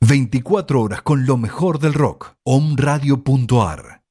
24 horas con lo mejor del rock. Omradio.ar